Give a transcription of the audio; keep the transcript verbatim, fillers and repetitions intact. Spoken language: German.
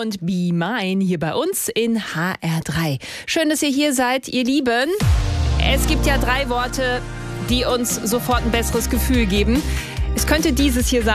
und Be Mine hier bei uns in H R drei. Schön, dass ihr hier seid, ihr Lieben. Es gibt ja drei Worte, die uns sofort ein besseres Gefühl geben. Es könnte dieses hier sein.